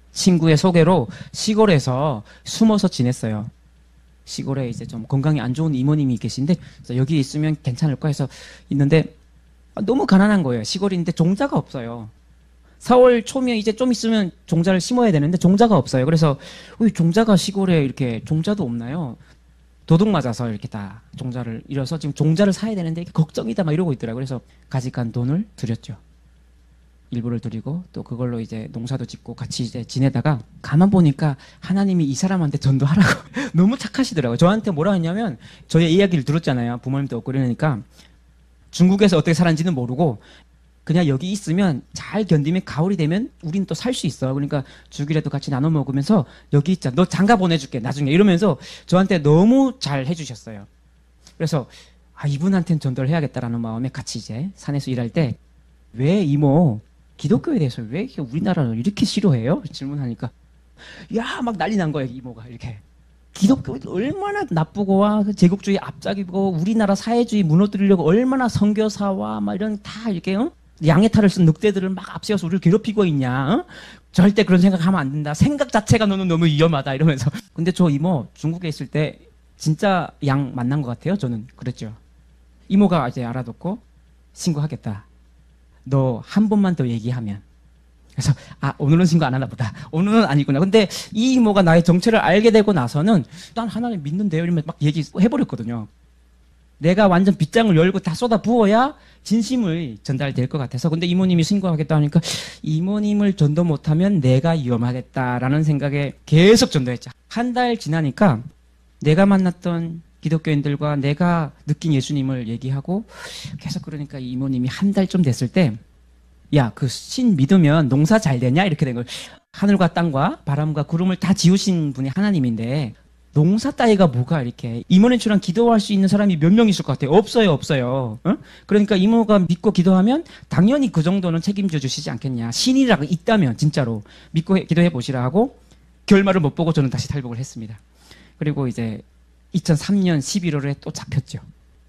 친구의 소개로 시골에서 숨어서 지냈어요. 시골에 이제 좀 건강이 안 좋은 이모님이 계신데 여기 있으면 괜찮을까 해서 있는데 너무 가난한 거예요. 시골인데 종자가 없어요. 4월 초면 이제 좀 있으면 종자를 심어야 되는데 종자가 없어요. 그래서 종자가 시골에 이렇게 종자도 없나요? 도둑 맞아서 이렇게 다 종자를 잃어서 지금 종자를 사야 되는데 걱정이다 막 이러고 있더라고요. 그래서 가직한 돈을 드렸죠. 일부를 드리고 또 그걸로 이제 농사도 짓고 같이 이제 지내다가 가만 보니까 하나님이 이 사람한테 전도하라고 너무 착하시더라고요. 저한테 뭐라 했냐면 저의 이야기를 들었잖아요. 부모님도 없고 그러니까 중국에서 어떻게 살았는지는 모르고 그냥 여기 있으면 잘 견디면 가을이 되면 우린 또 살 수 있어. 그러니까 죽이라도 같이 나눠 먹으면서 여기 있자. 너 장가 보내줄게 나중에 이러면서 저한테 너무 잘 해주셨어요. 그래서 이분한테는 전도를 해야겠다라는 마음에 같이 이제 산에서 일할 때 왜 이모 기독교에 대해서 왜 이렇게 우리나라를 이렇게 싫어해요? 질문하니까 야 막 난리 난 거예요. 이모가 이렇게 기독교 얼마나 나쁘고와 제국주의 앞잡이고 우리나라 사회주의 무너뜨리려고 얼마나 선교사와 막 이런 다 이렇게 양해탈을 쓴 늑대들을 막 앞세워서 우리를 괴롭히고 있냐? 절대 그런 생각하면 안 된다. 생각 자체가 너는 너무 위험하다 이러면서. 근데 저 이모 중국에 있을 때 진짜 양 만난 것 같아요. 저는 그랬죠. 이모가 이제 알아듣고 신고하겠다. 너 한 번만 더 얘기하면. 그래서 오늘은 신고 안 하나 보다. 오늘은 아니구나. 근데 이 이모가 나의 정체를 알게 되고 나서는 난 하나님 믿는데요. 이러면 막 얘기해버렸거든요. 내가 완전 빗장을 열고 다 쏟아 부어야 진심을 전달될 것 같아서. 근데 이모님이 신고하겠다 하니까 이모님을 전도 못하면 내가 위험하겠다라는 생각에 계속 전도했죠. 한 달 지나니까 내가 만났던 기독교인들과 내가 느낀 예수님을 얘기하고 계속 그러니까 이모님이 한 달쯤 됐을 때 야, 그 신 믿으면 농사 잘 되냐? 이렇게 된 거예요. 하늘과 땅과 바람과 구름을 다 지으신 분이 하나님인데 농사 따위가 뭐가 이렇게 이모님처럼 기도할 수 있는 사람이 몇 명 있을 것 같아요? 없어요. 그러니까 이모가 믿고 기도하면 당연히 그 정도는 책임져 주시지 않겠냐. 신이라고 있다면 진짜로 믿고 기도해 보시라 하고 결말을 못 보고 저는 다시 탈북을 했습니다. 그리고 이제 2003년 11월에 또 잡혔죠.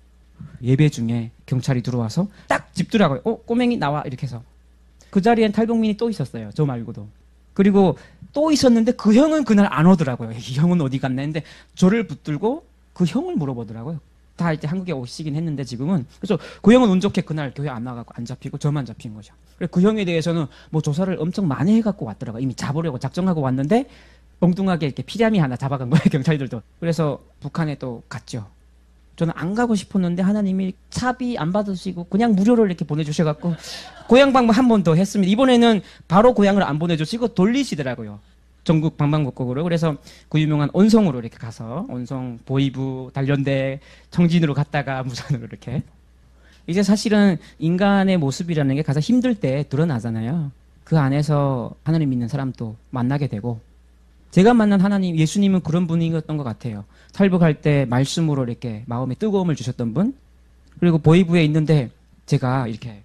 예배 중에 경찰이 들어와서 딱 짚더라고요. 꼬맹이 나와 이렇게 해서. 그 자리엔 탈북민이 또 있었어요. 저 말고도. 그리고 또 있었는데 그 형은 그날 안 오더라고요. 이 형은 어디 갔나 했는데 저를 붙들고 그 형을 물어보더라고요. 다 이제 한국에 오시긴 했는데 지금은. 그래서 그 형은 운 좋게 그날 교회 안 나가고 안 잡히고 저만 잡힌 거죠. 그래서 그 형에 대해서는 뭐 조사를 엄청 많이 해갖고 왔더라고요. 이미 잡으려고 작정하고 왔는데 엉뚱하게 이렇게 피라미 하나 잡아간 거예요. 경찰들도. 그래서 북한에 또 갔죠. 저는 안 가고 싶었는데 하나님이 차비 안 받으시고 그냥 무료로 이렇게 보내주셔갖고 고향 방문 한 번 더 했습니다. 이번에는 바로 고향을 안 보내주시고 돌리시더라고요. 전국 방방곡곡으로. 그래서 그 유명한 온성으로 이렇게 가서 온성 보이부 단련대 청진으로 갔다가 무산으로 이렇게. 이제 사실은 인간의 모습이라는 게 가장 힘들 때 드러나잖아요. 그 안에서 하나님 믿는 사람도 만나게 되고 제가 만난 하나님, 예수님은 그런 분이었던 것 같아요. 탈북할 때 말씀으로 이렇게 마음에 뜨거움을 주셨던 분. 그리고 보이부에 있는데 제가 이렇게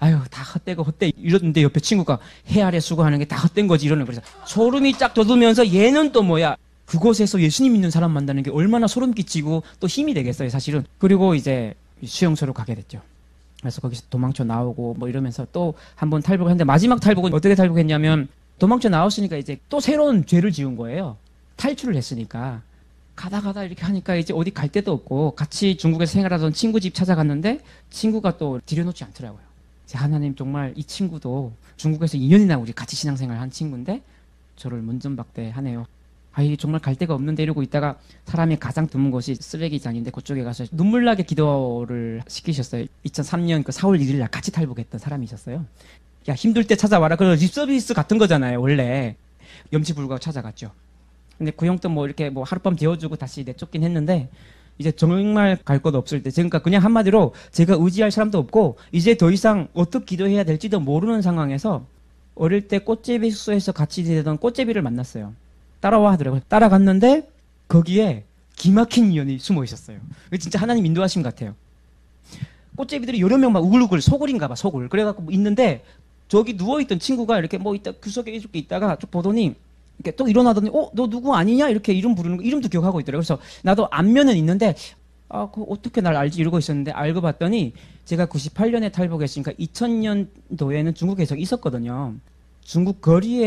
다 헛되고 헛돼 이러는데 옆에 친구가 해 아래 수고하는 게 다 헛된 거지 이러는 거예요. 그래서 소름이 쫙 돋으면서 얘는 또 뭐야. 그곳에서 예수님 믿는 사람 만나는 게 얼마나 소름 끼치고 또 힘이 되겠어요, 사실은. 그리고 이제 수용소로 가게 됐죠. 그래서 거기서 도망쳐 나오고 뭐 이러면서 또 한 번 탈북을 했는데 마지막 탈북은 어떻게 탈북했냐면 도망쳐 나왔으니까 이제 또 새로운 죄를 지은 거예요. 탈출을 했으니까. 가다 이렇게 하니까 이제 어디 갈 데도 없고 같이 중국에서 생활하던 친구 집 찾아갔는데 친구가 또 들여놓지 않더라고요. 하나님 정말 이 친구도 중국에서 2년이나 우리 같이 신앙생활 한 친구인데 저를 문전박대하네요. 정말 갈 데가 없는데 이러고 있다가 사람이 가장 드문 곳이 쓰레기장인데 그쪽에 가서 눈물나게 기도를 시키셨어요. 2003년 그 4월 1일 날 같이 탈북했던 사람이 있었어요. 야, 힘들 때 찾아와라. 그 립서비스 같은 거잖아요, 원래. 염치불구하고 찾아갔죠. 근데 그 형도 뭐 이렇게 뭐 하룻밤 재워주고 다시 내쫓긴 했는데, 이제 정말 갈 것 없을 때, 그러니까 그냥 한마디로 제가 의지할 사람도 없고, 이제 더 이상 어떻게 기도해야 될지도 모르는 상황에서, 어릴 때 꽃제비 숙소에서 같이 지내던 꽃제비를 만났어요. 따라와 하더라고요. 따라갔는데, 거기에 기막힌 인연이 숨어 있었어요. 진짜 하나님 인도하신 것 같아요. 꽃제비들이 여러 명 막 우글우글, 소굴인가 봐, 소굴. 그래갖고 있는데, 저기 누워있던 친구가 이렇게 뭐 있다, 구석에 이렇게 있다가 쭉 보더니, 이렇게 또 일어나더니, 너 누구 아니냐? 이렇게 이름 부르는 거, 이름도 기억하고 있더라고요. 그래서 나도 안면은 있는데, 그 어떻게 날 알지? 이러고 있었는데, 알고 봤더니, 제가 98년에 탈북했으니까 2000년도에는 중국에 서 있었거든요. 중국 거리에